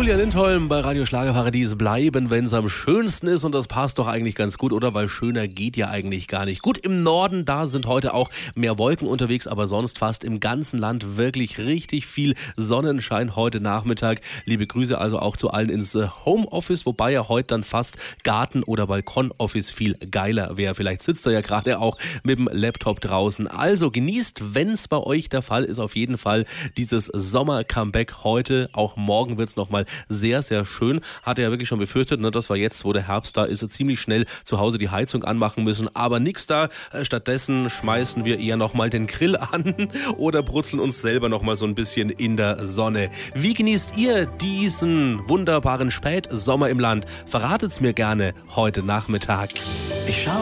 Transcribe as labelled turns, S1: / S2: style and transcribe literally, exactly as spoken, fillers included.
S1: Julia Lindholm bei Radio Schlagerparadies bleiben, wenn es am schönsten ist. Und das passt doch eigentlich ganz gut, oder? Weil schöner geht ja eigentlich gar nicht. Gut, im Norden, da sind heute auch mehr Wolken unterwegs, aber sonst fast im ganzen Land wirklich richtig viel Sonnenschein heute Nachmittag. Liebe Grüße also auch zu allen ins Homeoffice, wobei ja heute dann fast Garten- oder Balkonoffice viel geiler wäre. Vielleicht sitzt er ja gerade auch mit dem Laptop draußen. Also genießt, wenn es bei euch der Fall ist, auf jeden Fall dieses Sommer-Comeback heute. Auch morgen wird es nochmal sehr, sehr schön. Hatte ja wirklich schon befürchtet, ne, dass wir jetzt, wo der Herbst da ist, ziemlich schnell zu Hause die Heizung anmachen müssen. Aber nix da. Stattdessen schmeißen wir eher nochmal den Grill an oder brutzeln uns selber nochmal so ein bisschen in der Sonne. Wie genießt ihr diesen wunderbaren Spätsommer im Land? Verratet's mir gerne heute Nachmittag.
S2: Ich schau